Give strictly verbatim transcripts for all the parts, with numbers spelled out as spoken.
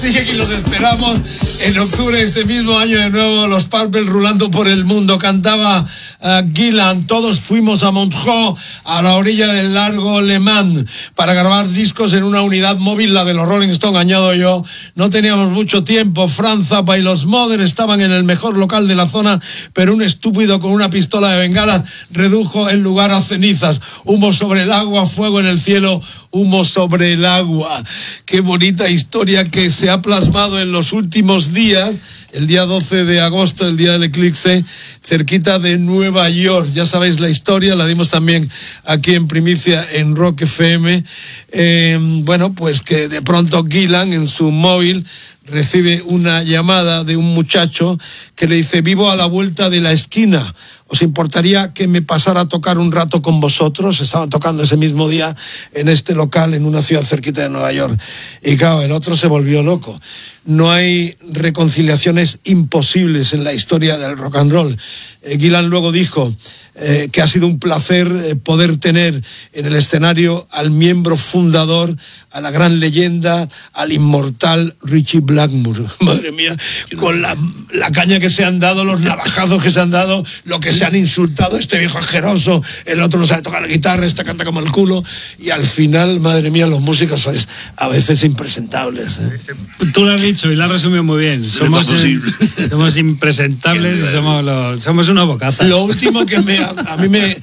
Sí, aquí los esperamos en octubre de este mismo año de nuevo, los Purple rulando por el mundo. Cantaba uh, Gillan. Todos fuimos a Montreux, a la orilla del lago Le Mans, para grabar discos en una unidad móvil, la de los Rolling Stones, añado yo. No teníamos mucho tiempo. Franz Zappa y los Mother estaban en el mejor local de la zona, pero un estúpido con una pistola de bengala redujo el lugar a cenizas. Humo sobre el agua, fuego en el cielo, humo sobre el agua. Qué bonita historia que se ha plasmado en los últimos días, el día doce de agosto, el día del eclipse, cerquita de Nueva York. Ya sabéis la historia, la dimos también aquí en primicia en Rock F M. Eh, bueno, pues que de pronto Gillan en su móvil recibe una llamada de un muchacho que le dice: vivo a la vuelta de la esquina, ¿os importaría que me pasara a tocar un rato con vosotros? Estaban tocando ese mismo día en este local en una ciudad cerquita de Nueva York. Y claro, el otro se volvió loco. No hay reconciliaciones imposibles en la historia del rock and roll. Eh, Gillan luego dijo eh, que ha sido un placer eh, poder tener en el escenario al miembro fundador, a la gran leyenda, al inmortal Ritchie Blackmore. Madre mía, con la, la caña que se han dado, los navajazos que se han dado, lo que se han insultado, este viejo asqueroso, el otro no sabe tocar la guitarra, este canta como el culo, y al final, madre mía, los músicos pues, a veces impresentables. ¿eh? Tú lo has dicho y lo has resumido muy bien. Somos, en, somos impresentables y somos, los, somos unos bocazas. Lo último que me, a, a mí me,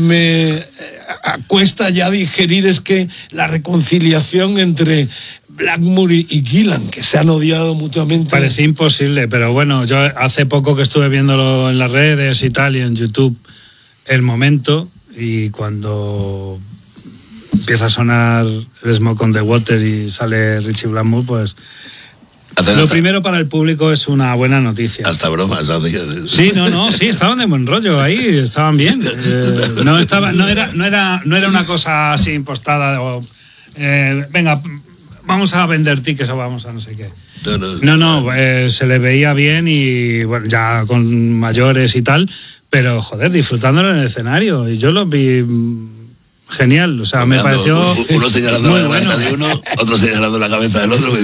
me cuesta ya digerir es que la reconciliación entre Blackmore y Gillan, que se han odiado mutuamente. Parecía imposible, pero bueno, yo hace poco que estuve viéndolo en las redes y tal, y en YouTube, el momento, y cuando empieza a sonar el Smoke on the Water y sale Ritchie Blackmore, pues Hasta lo hasta, primero para el público es una buena noticia. hasta bromas. Sí, no, no, sí, estaban de buen rollo ahí, estaban bien. Eh, no estaba, no era, no era, no era una cosa así impostada o eh, venga, vamos a vender tickets o vamos a no sé qué. No, no, no, no eh, se le veía bien y bueno, ya con mayores y tal, pero joder, disfrutándolo en el escenario. Y yo lo vi genial, o sea, no, me mirando, pareció uno señalando la cabeza bueno. de uno, otro señalando la cabeza del otro.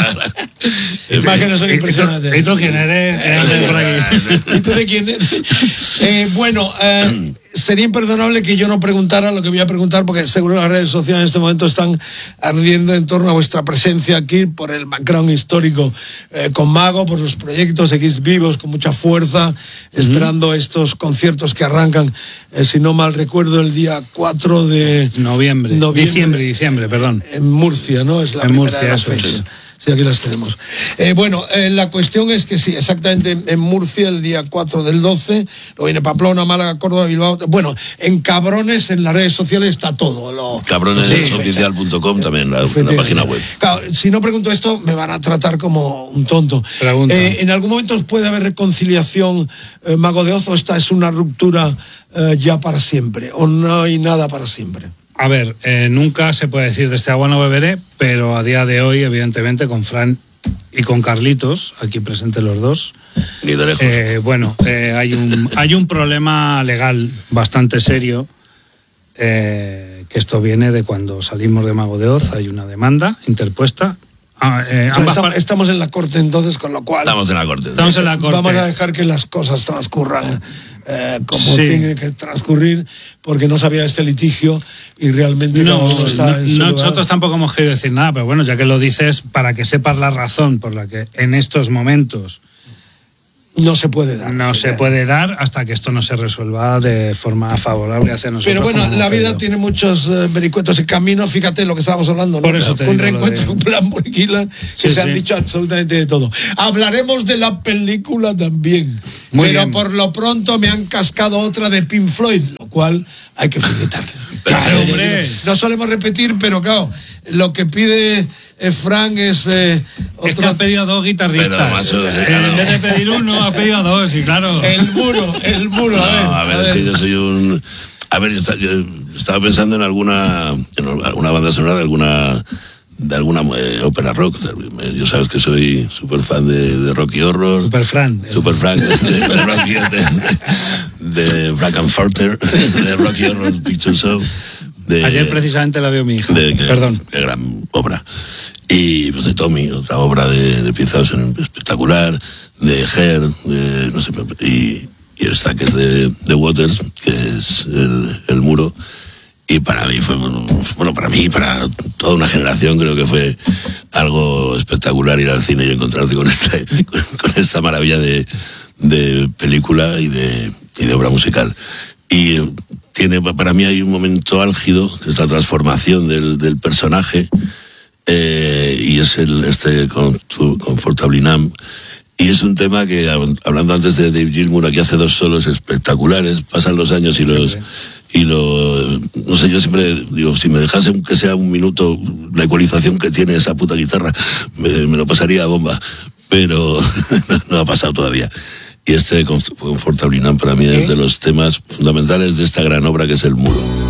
Imágenes son impresionantes. ¿Y tú quién eres? por aquí? ¿Y tú de quién eres? Eh, bueno, eh, sería imperdonable que yo no preguntara lo que voy a preguntar, porque seguro las redes sociales en este momento están ardiendo en torno a vuestra presencia aquí, por el background histórico eh, con Mago, por los proyectos, seguís vivos con mucha fuerza, uh-huh. esperando estos conciertos que arrancan, eh, si no mal recuerdo, el día cuatro de noviembre, noviembre diciembre, diciembre, perdón. En Murcia, ¿no? Es la en primera Murcia, de las eso fechas. Es. Sí, aquí las tenemos. Eh, bueno, eh, la cuestión es que sí, exactamente en, en Murcia el día cuatro del doce, luego viene Pamplona, Málaga, Córdoba, Bilbao. Bueno, en Cabrones, en las redes sociales está todo. Lo, cabrones oficial punto com también, la, la página web. Claro, si no pregunto esto, me van a tratar como un tonto. Eh, ¿En algún momento puede haber reconciliación, eh, Mago de Oz, o esta es una ruptura eh, ya para siempre? ¿O no hay nada para siempre? A ver, eh, nunca se puede decir de este agua no beberé, pero a día de hoy, evidentemente, con Fran y con Carlitos, aquí presentes los dos, ni de lejos. Eh, bueno, eh, hay un hay un problema legal bastante serio, eh, que esto viene de cuando salimos de Mago de Oz, hay una demanda interpuesta. Ah, eh, o sea, estamos, estamos en la corte entonces, con lo cual... Estamos en la corte. Estamos en la corte. Vamos a dejar que las cosas transcurran eh, como sí. tiene que transcurrir, porque no sabía este litigio y realmente no, no, no está no, en su nosotros lugar. Tampoco hemos querido decir nada, pero bueno, ya que lo dices, para que sepas la razón por la que en estos momentos no se puede dar. No se puede dar hasta que esto no se resuelva de forma favorable hacia nosotros. Pero bueno, la vida pedido. tiene muchos uh, vericuetos y caminos, fíjate lo que estábamos hablando, ¿no? Por eso te un digo reencuentro de... con Blackmore y Gillan, que sí, se sí. han dicho absolutamente de todo. Hablaremos de la película también. Muy pero bien. Por lo pronto me han cascado otra de Pink Floyd, lo cual hay que felicitarles. Claro, hombre. No solemos repetir, pero claro, lo que pide eh, Frank es... Eh, otro... Es que ha pedido dos guitarristas. Pero, macho, eh, claro. En vez de pedir uno, ha pedido dos, y claro. El muro, el muro. No, a ver, a ver, a es ver. que yo soy un... A ver, yo estaba pensando en alguna, en alguna banda sonora de alguna... de alguna eh, ópera rock. Yo sabes que soy súper fan de, de Rocky Horror. Super Frank. Super Frank. De, de Rocky, de, de Frankenfurter, de Rocky Horror Picture Show. De, Ayer precisamente la vio mi hija. De, que, Perdón. Qué gran obra. Y pues de Tommy, otra obra de, de Pinzados espectacular, de Her, de, no sé, y, y esta que es de, de Waters, que es el, el muro. Y para mí fue, bueno, para mí, para toda una generación, creo que fue algo espectacular ir al cine y encontrarte con esta, con, con esta maravilla de, de película y de, y de obra musical. Y tiene, para mí hay un momento álgido, que es la transformación del, del personaje, eh, y es el, este Comfortably Numb. Y es un tema que, hablando antes de Dave Gilmour, aquí hace dos solos espectaculares, pasan los años y los... Y lo, no sé, yo siempre digo, si me dejase que sea un minuto, la ecualización que tiene esa puta guitarra, me, me lo pasaría a bomba, pero no ha pasado todavía. Y este Comfortably Numb para mí es de los temas fundamentales de esta gran obra que es El Muro.